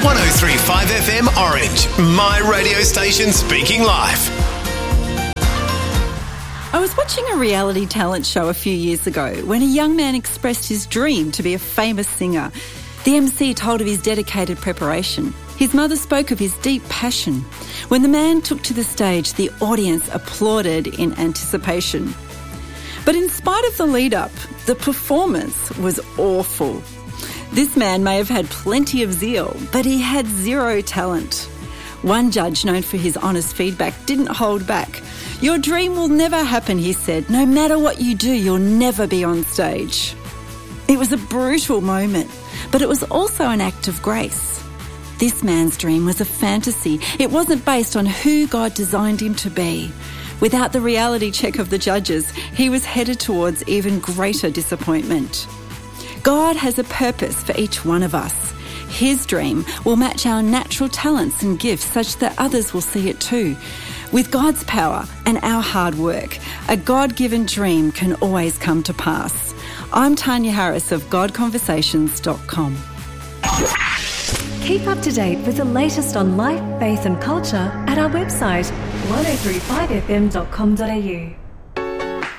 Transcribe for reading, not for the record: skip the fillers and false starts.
103.5 FM Orange, my radio station speaking live. I was watching a reality talent show a few years ago when a young man expressed his dream to be a famous singer. The MC told of his dedicated preparation. His mother spoke of his deep passion. When the man took to the stage, the audience applauded in anticipation. But in spite of the lead-up, the performance was awful. This man may have had plenty of zeal, but he had zero talent. One judge, known for his honest feedback, didn't hold back. "Your dream will never happen," he said. "No matter what you do, you'll never be on stage." It was a brutal moment, but it was also an act of grace. This man's dream was a fantasy. It wasn't based on who God designed him to be. Without the reality check of the judges, he was headed towards even greater disappointment. God has a purpose for each one of us. His dream will match our natural talents and gifts such that others will see it too. With God's power and our hard work, a God-given dream can always come to pass. I'm Tanya Harris of GodConversations.com. Keep up to date with the latest on life, faith and culture at our website 1035fm.com.au.